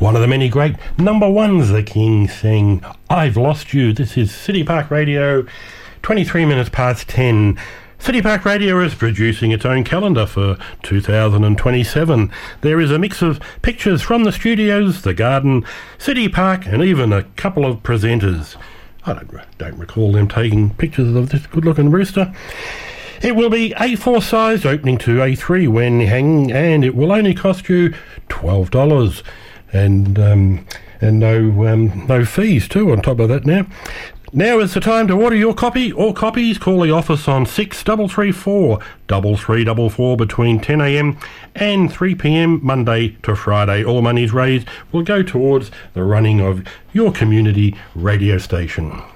One of the many great number ones, the King sang I've Lost You. This is City Park Radio, 23 minutes past 10. City Park Radio is producing its own calendar for 2027. There is a mix of pictures from the studios, the garden, City Park, and even a couple of presenters. I don't recall them taking pictures of this good-looking rooster. It will be A4 sized, opening to A3 when hanging, and it will only cost you $12. And no fees too on top of that now. Now is the time to order your copy or copies. Call the office on 6334 3344 between 10 a.m. and 3 p.m. Monday to Friday. All monies raised will go towards the running of your community radio station.